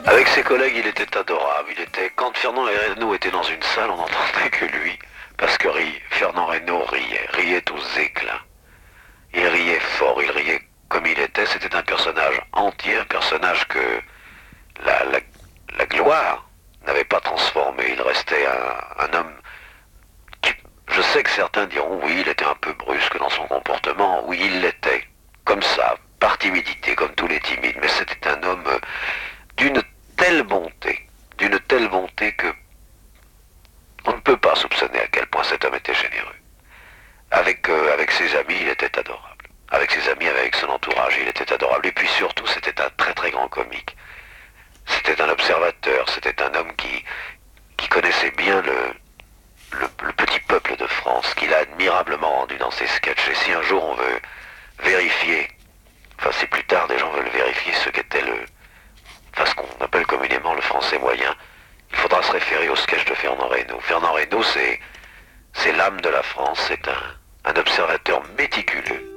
Avec ses collègues, il était adorable. Quand Fernand Reynaud était dans une salle, on n'entendait que lui. Parce que Fernand Reynaud riait aux éclats. Il riait fort, il riait comme il était. C'était un personnage entier, un personnage que la, la, la gloire n'avait pas transformé. Il restait un homme qui, je sais que certains diront, oui, il était un peu brusque dans son comportement. Oui, il l'était. Comme ça, par timidité, comme tous les timides. Mais c'était un homme d'une d'une telle bonté que on ne peut pas soupçonner à quel point cet homme était généreux. Avec ses amis, il était adorable. Avec ses amis, avec son entourage, il était adorable. Et puis surtout, c'était un très très grand comique. C'était un observateur, c'était un homme qui connaissait bien le petit peuple de France, qu'il a admirablement rendu dans ses sketchs. Et si un jour on veut vérifier, enfin si plus tard des gens veulent vérifier ce qu'était ce qu'on appelle communément le français moyen, il faudra se référer au sketch de Fernand Reynaud. Fernand Reynaud, c'est l'âme de la France, c'est un observateur méticuleux,